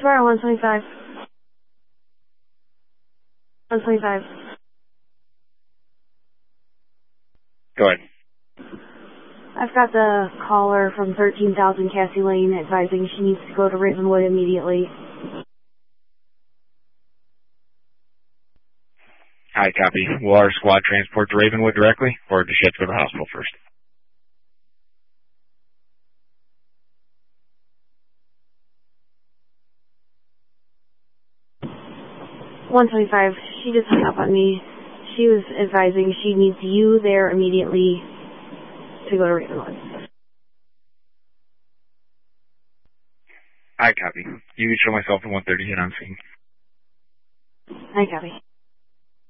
Sparrow 125. 125. Go ahead. I've got the caller from 13,000 Cassie Lane advising she needs to go to Ravenwood immediately. Hi, copy. Will our squad transport to Ravenwood directly, or does she have to go to the hospital first? $125. She just hung up on me. She was advising she needs you there immediately to go to Ravenwood. Hi, copy. You can show myself at 1:30 and on scene. Hi, copy.